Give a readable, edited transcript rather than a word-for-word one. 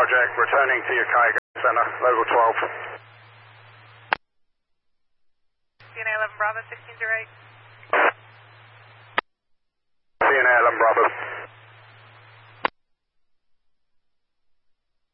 Project, returning to your cargo center, local 12. DNA 11 Bravo 1608.